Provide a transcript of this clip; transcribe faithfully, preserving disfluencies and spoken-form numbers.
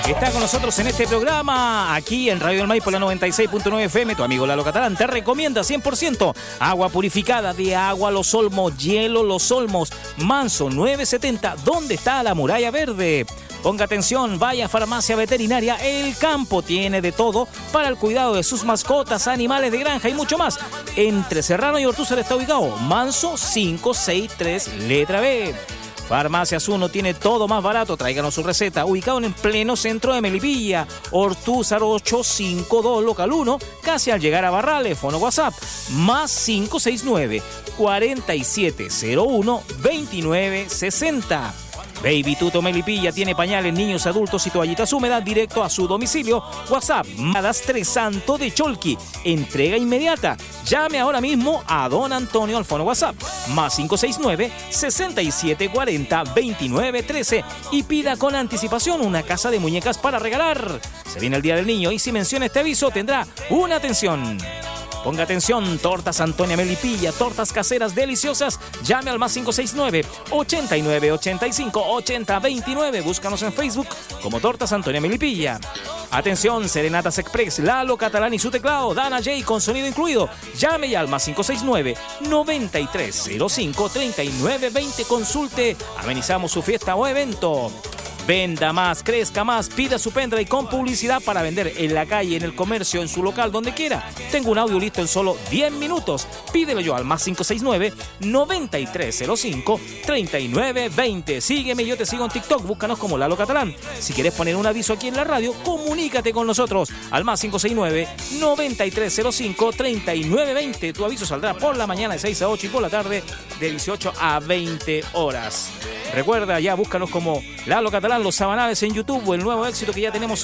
Está con nosotros en este programa, aquí en Radio del Maipo, la noventa y seis punto nueve F M. Tu amigo Lalo Catalán te recomienda cien por ciento agua purificada de Agua Los Olmos, hielo Los Olmos, Manso nueve setenta. ¿Dónde está la muralla verde? Ponga atención, vaya a Farmacia Veterinaria El Campo. Tiene de todo para el cuidado de sus mascotas, animales de granja y mucho más. Entre Serrano y Ortúzar está ubicado Manso quinientos sesenta y tres, letra B. Farmacias uno tiene todo más barato. Tráiganos su receta. Ubicado en el pleno centro de Melipilla. Ortúzar ochocientos cincuenta y dos, local uno, casi al llegar a Barrales. Fono WhatsApp más cinco seis nueve, cuatro siete cero uno, dos nueve seis cero. Baby Tuto Melipilla tiene pañales, niños, adultos y toallitas húmedas directo a su domicilio. WhatsApp Madas Tres Santo de Cholqui. Entrega inmediata. Llame ahora mismo a Don Antonio al fono WhatsApp más cinco seis nueve, seis siete cuatro cero, dos nueve uno tres y pida con anticipación una casa de muñecas para regalar. Se viene el Día del Niño y si menciona este aviso tendrá una atención. Ponga atención, Tortas Antonia Melipilla, tortas caseras deliciosas. Llame al más cinco seis nueve, ochenta y nueve ochenta y cinco, ochenta veintinueve. Búscanos en Facebook como Tortas Antonia Melipilla. Atención, Serenatas Express, Lalo Catalán y su teclado, Dana J con sonido incluido. Llame ya al más cinco seis nueve, noventa y tres cero cinco, treinta y nueve veinte. Consulte, amenizamos su fiesta o evento. Venda más, crezca más, pida su pendrive con publicidad para vender en la calle, en el comercio, en su local, donde quiera. Tengo un audio listo en solo diez minutos. Pídelo yo al más cinco seis nueve, noventa y tres cero cinco, treinta y nueve veinte. Sígueme, yo te sigo en TikTok, búscanos como Lalo Catalán. Si quieres poner un aviso aquí en la radio, comunícate con nosotros al más cinco seis nueve, noventa y tres cero cinco, treinta y nueve veinte. Tu aviso saldrá por la mañana de seis a ocho y por la tarde de dieciocho a veinte horas. Recuerda, ya búscanos como Lalo Catalán, Los Sabanales en YouTube o el nuevo éxito que ya tenemos